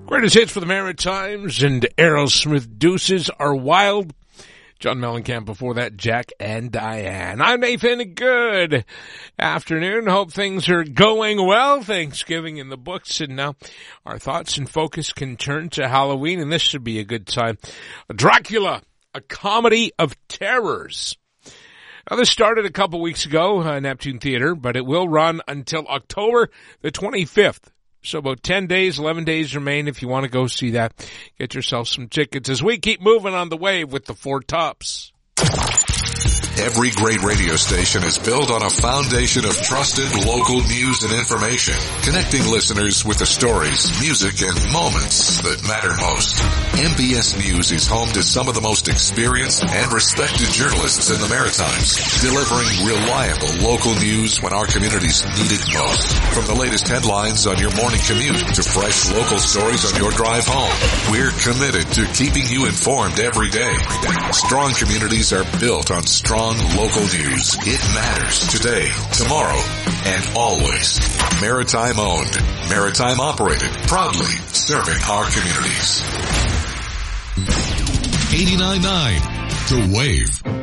Greatest hits for the Maritimes and Aerosmith Deuces Are Wild. John Mellencamp before that, Jack and Diane. I'm Nathan. Good afternoon. Hope things are going well. Thanksgiving in the books, and now our thoughts and focus can turn to Halloween, and this should be a good time. Dracula, a comedy of terrors. Now, this started a couple weeks ago, Neptune Theater, but it will run until October the 25th. So about 10 days, 11 days remain if you want to go see that. Get yourself some tickets as we keep moving on the wave with the Four Tops. Every great radio station is built on a foundation of trusted local news and information, connecting listeners with the stories, music, and moments that matter most. MBS News is home to some of the most experienced and respected journalists in the Maritimes, delivering reliable local news when our communities need it most. From the latest headlines on your morning commute to fresh local stories on your drive home, we're committed to keeping you informed every day. Strong communities are built on strong local news. It matters today, tomorrow, and always. Maritime owned, maritime operated, proudly serving our communities. 89.9 The Wave.